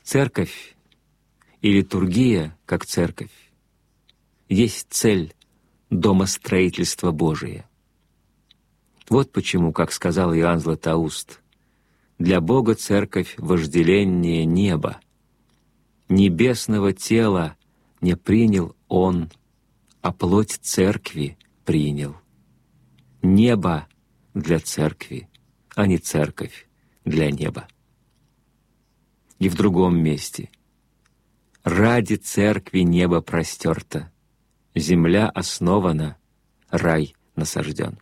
Церковь и литургия, как церковь, есть цель домостроительства Божия. Вот почему, как сказал Иоанн Златоуст, для Бога церковь вожделение неба. Небесного тела не принял Он, а плоть церкви принял. Небо для церкви, а не церковь для неба. И в другом месте: ради церкви небо простерто, земля основана, рай насажден.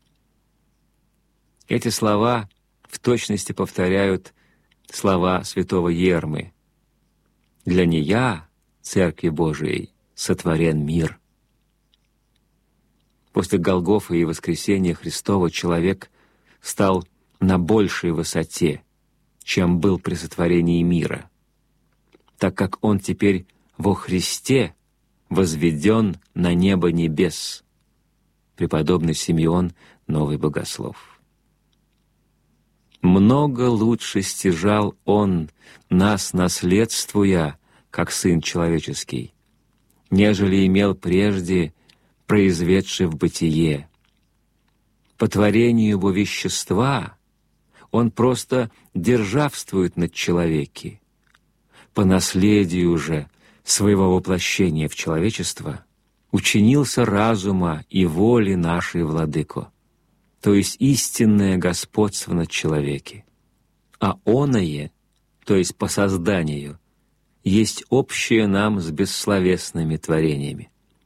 Эти слова в точности повторяют слова святого Ермы: «Для нея, Церкви Божией, сотворен мир». После Голгофы и воскресения Христова человек стал на большей высоте, чем был при сотворении мира, так как он теперь во Христе возведен на небо небес. Преподобный Симеон, Новый Богослов. Много лучше стяжал Он, нас наследствуя, как Сын Человеческий, нежели имел прежде, произведший в бытие. По творению Его вещества Он просто державствует над человеки. По наследию же своего воплощения в человечество учинился разума и воли нашей Владыко, то есть истинное господство над человеки. А оное, то есть по созданию, есть общее нам с бессловесными творениями.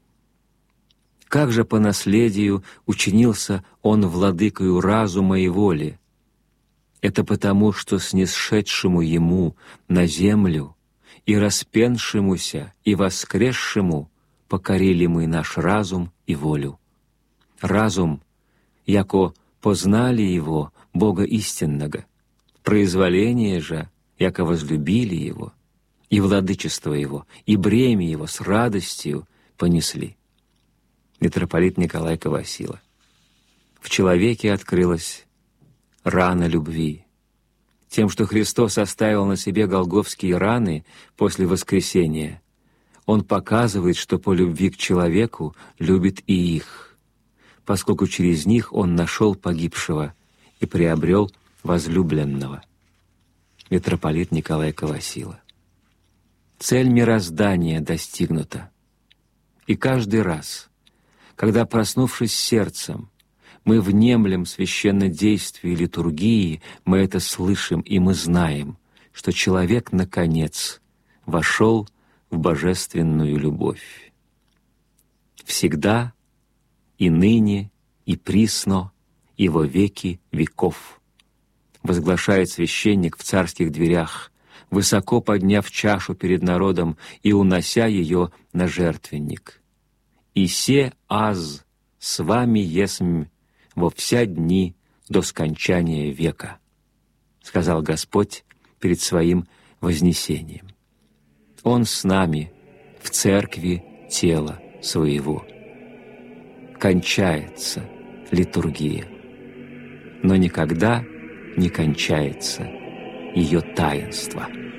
Как же по наследию учинился Он владыкою разума и воли? Это потому, что снисшедшему Ему на землю и распеншемуся и воскресшему покорили мы наш разум и волю. Разум, яко познали Его, Бога истинного, произволение же, яко возлюбили Его, и владычество Его, и бремя Его с радостью понесли. Митрополит Николай Ковасила. В человеке открылась рана любви. Тем, что Христос оставил на себе голгофские раны после воскресения, Он показывает, что по любви к человеку любит и их, поскольку через них Он нашел погибшего и приобрел возлюбленного. Митрополит Николай Ковасила. Цель мироздания достигнута. И каждый раз, когда, проснувшись сердцем, мы внемлем священнодействию литургии, мы это слышим, и мы знаем, что человек, наконец, вошел в божественную любовь. Всегда, и ныне, и присно, и во веки веков, возглашает священник в царских дверях, высоко подняв чашу перед народом и унося ее на жертвенник. «И се аз с вами есмь во вся дни до скончания века», сказал Господь перед Своим вознесением. Он с нами в церкви тела Своего. Кончается литургия, но никогда не кончается ее таинство.